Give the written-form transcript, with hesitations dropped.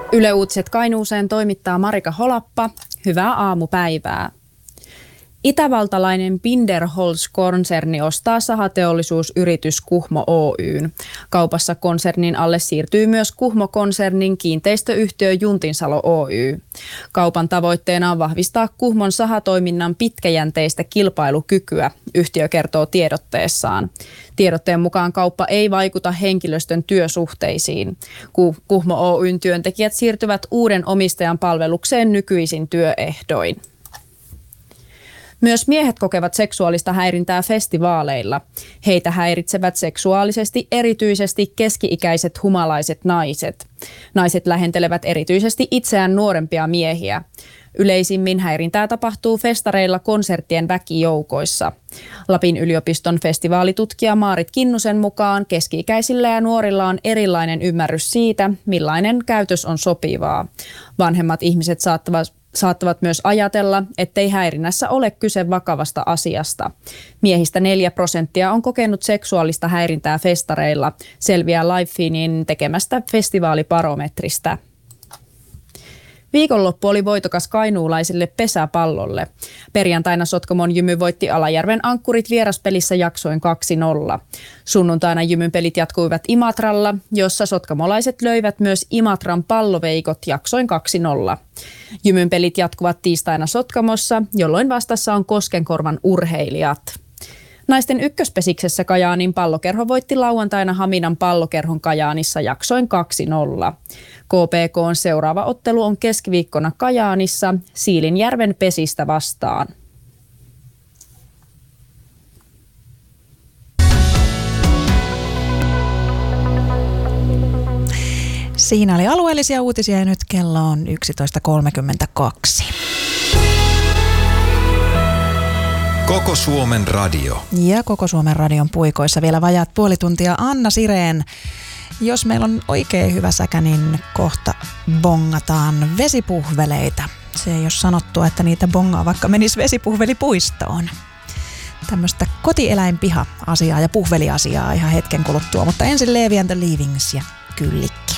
Yle Uutiset Kainuuseen toimittaa Marika Holappa. Hyvää aamupäivää. Itävaltalainen Binderholz-konserni ostaa sahateollisuusyritys Kuhmo Oyn. Kaupassa konsernin alle siirtyy myös Kuhmo-konsernin kiinteistöyhtiö Juntinsalo Oy. Kaupan tavoitteena on vahvistaa Kuhmon sahatoiminnan pitkäjänteistä kilpailukykyä, yhtiö kertoo tiedotteessaan. Tiedotteen mukaan kauppa ei vaikuta henkilöstön työsuhteisiin. Kuhmo Oyn työntekijät siirtyvät uuden omistajan palvelukseen nykyisin työehdoin. Myös miehet kokevat seksuaalista häirintää festivaaleilla. Heitä häiritsevät seksuaalisesti erityisesti keski-ikäiset humalaiset naiset. Naiset lähentelevät erityisesti itseään nuorempia miehiä. Yleisimmin häirintää tapahtuu festareilla konserttien väkijoukoissa. Lapin yliopiston festivaalitutkija Maarit Kinnusen mukaan keski-ikäisillä ja nuorilla on erilainen ymmärrys siitä, millainen käytös on sopivaa. Vanhemmat ihmiset saattavat myös ajatella, ettei häirinnässä ole kyse vakavasta asiasta. Miehistä 4% on kokenut seksuaalista häirintää festareilla, selviää Lifeinin tekemästä festivaalibarometristä. Viikonloppu oli voitokas kainuulaisille pesäpallolle. Perjantaina Sotkamon Jymy voitti Alajärven Ankkurit vieraspelissä jaksoin 2-0. Sunnuntaina Jymyn pelit jatkuivat Imatralla, jossa sotkamolaiset löivät myös Imatran palloveikot jaksoin 2-0. Jymyn pelit jatkuvat tiistaina Sotkamossa, jolloin vastassa on Koskenkorvan urheilijat. Naisten ykköspesiksessä Kajaanin pallokerho voitti lauantaina Haminan pallokerhon Kajaanissa jaksoin 2-0. KPK:n seuraava ottelu on keskiviikkona Kajaanissa Siilinjärven Pesistä vastaan. Siinä oli alueellisia uutisia ja nyt kello on 11.32. Koko Suomen radio. Ja Koko Suomen radion puikoissa vielä vajaat puoli tuntia Anna Sireen. Jos meillä on oikein hyvä säkä, niin kohta bongataan vesipuhveleita. Se ei ole sanottua, että niitä bongaa vaikka menisi vesipuhvelipuistoon. Tämmöistä kotieläinpiha-asiaa ja puhveliasiaa ihan hetken kuluttua, mutta ensin Levi and the Leavings ja Kyllikki.